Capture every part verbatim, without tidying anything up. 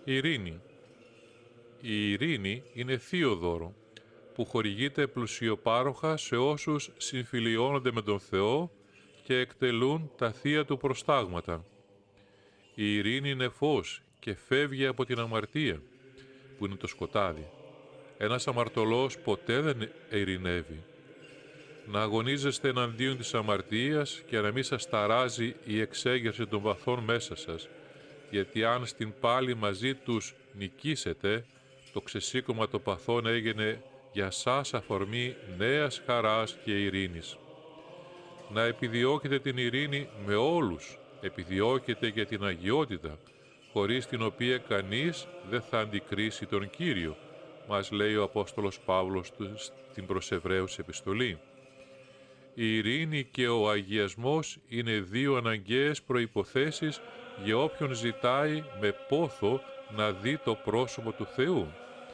Ειρήνη. Η ειρήνη είναι θείο δώρο που χορηγείται πλουσιοπάροχα σε όσους συμφιλιώνονται με τον Θεό και εκτελούν τα θεία του προστάγματα. Η ειρήνη είναι φως και φεύγει από την αμαρτία, που είναι το σκοτάδι. Ένας αμαρτωλός ποτέ δεν ειρηνεύει. Να αγωνίζεστε εναντίον της αμαρτίας και να μην σας ταράζει η εξέγερση των βαθών μέσα σας, γιατί αν στην πάλη μαζί τους νικήσετε, το ξεσήκωμα των παθών έγινε για σας αφορμή νέας χαράς και ειρήνης. Να επιδιώκετε την ειρήνη με όλους, επιδιώκετε για την αγιότητα, χωρίς την οποία κανείς δεν θα αντικρίσει τον Κύριο, μας λέει ο Απόστολος Παύλος στην προς Εβραίους επιστολή. Η ειρήνη και ο αγιασμός είναι δύο αναγκαίες προϋποθέσεις για όποιον ζητάει με πόθο να δει το πρόσωπο του Θεού.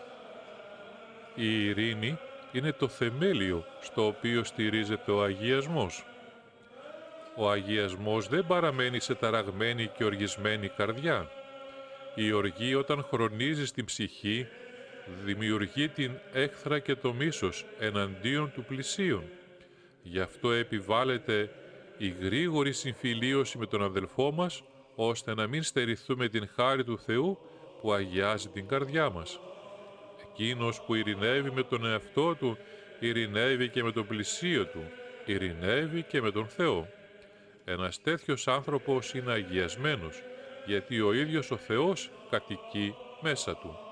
Η ειρήνη είναι το θεμέλιο στο οποίο στηρίζεται ο αγιασμός. Ο αγιασμός δεν παραμένει σε ταραγμένη και οργισμένη καρδιά. Η οργή όταν χρονίζει στην ψυχή δημιουργεί την έχθρα και το μίσος εναντίον του πλησίον. Γι' αυτό επιβάλλεται η γρήγορη συμφιλίωση με τον αδελφό μας, ώστε να μην στερηθούμε την χάρη του Θεού που αγιάζει την καρδιά μας. Εκείνος που ειρηνεύει με τον εαυτό του, ειρηνεύει και με τον πλησίο του, ειρηνεύει και με τον Θεό. Ένας τέτοιος άνθρωπος είναι αγιασμένος, γιατί ο ίδιος ο Θεός κατοικεί μέσα του.